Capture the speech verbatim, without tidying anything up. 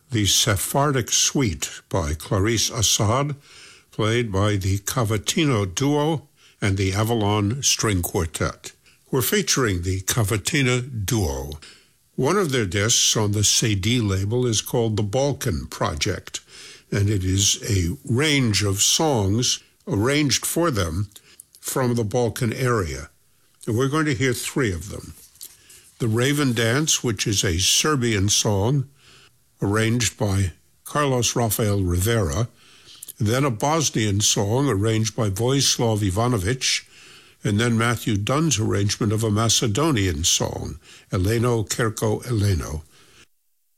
the Sephardic Suite by Clarice Assad, played by the Cavatina Duo and the Avalon String Quartet. We're featuring the Cavatina Duo. One of their discs on the Cedille label is called The Balkan Project, and it is a range of songs arranged for them from the Balkan area. And we're going to hear three of them. The Raven Dance, which is a Serbian song arranged by Carlos Rafael Rivera, then a Bosnian song arranged by Vojislav Ivanovic, and then Matthew Dunn's arrangement of a Macedonian song, Eleno Kerko Eleno.